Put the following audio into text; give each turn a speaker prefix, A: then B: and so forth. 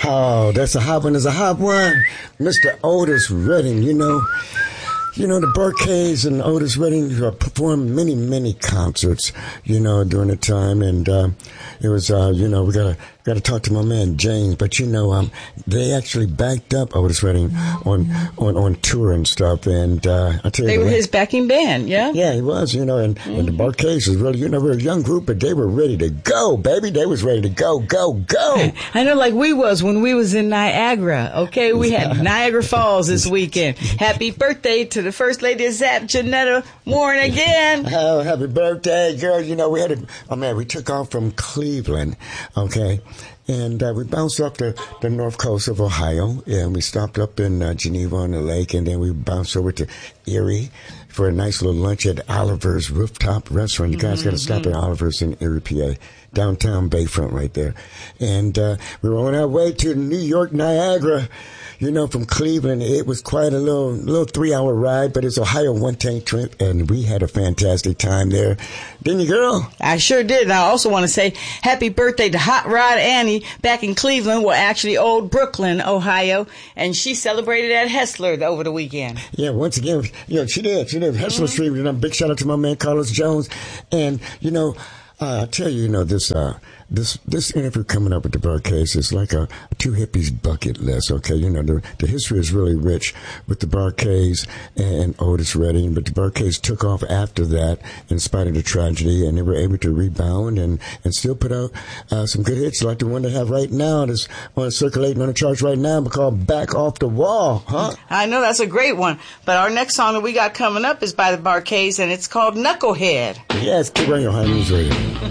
A: Oh, that's a hot one. It's a hot one. Mr. Otis Redding, you know, the Bar-Kays and Otis Redding performed many concerts, during the time. And it was, we got to talk to my man James. But, they actually backed up Otis Redding on tour and stuff. And I tell you,
B: they were his backing band, yeah?
A: Yeah, he was, and the Bar-Kays was really, we're a young group, but they were ready to go, baby. They was ready to go.
B: I know, like we was when we was in Niagara, okay? We had Niagara Falls this weekend. Happy birthday to the First Lady of Zap, Janetta Warren again.
A: Oh, happy birthday, girl. We took off from Cleveland, okay? And we bounced up the north coast of Ohio, and we stopped up in Geneva on the lake, and then we bounced over to Erie for a nice little lunch at Oliver's Rooftop Restaurant. You guys got to stop at Oliver's in Erie, PA, downtown Bayfront right there. And we were on our way to New York, Niagara. From Cleveland. It was quite a little 3-hour ride, but it's Ohio one-tank trip, and we had a fantastic time there. Didn't you, girl?
B: I sure did. And I also want to say happy birthday to Hot Rod Annie back in Cleveland, well, actually Old Brooklyn, Ohio, and she celebrated at Hessler over the weekend.
A: Yeah, once again, she did. Hessler Street. Big shout out to my man Carlos Jones. And, I tell you, this interview coming up with the Bar-Kays is like a two hippies bucket list, okay? The history is really rich with the Bar-Kays and Otis Redding, but the Bar-Kays took off after that in spite of the tragedy, and they were able to rebound and still put out some good hits like the one they have right now that's circulating on the charts right now called Back Off the Wall, huh?
B: I know, that's a great one. But our next song that we got coming up is by the Bar-Kays, and it's called Knucklehead.
A: Yes, keep on your High News Radio.